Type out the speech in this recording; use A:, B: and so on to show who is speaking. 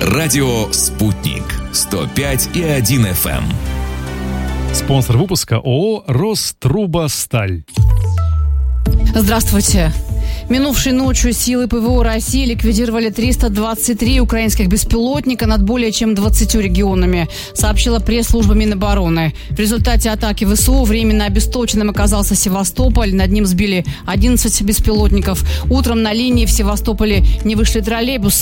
A: Радио «Спутник». 105,1 FM.
B: Спонсор выпуска ООО «Рострубосталь».
C: Здравствуйте. Минувшей ночью силы ПВО России ликвидировали 323 украинских беспилотника над более чем 20 регионами, сообщила пресс-служба Минобороны. В результате атаки ВСУ временно обесточенным оказался Севастополь. Над ним сбили 11 беспилотников. Утром на линии в Севастополе не вышли троллейбусы.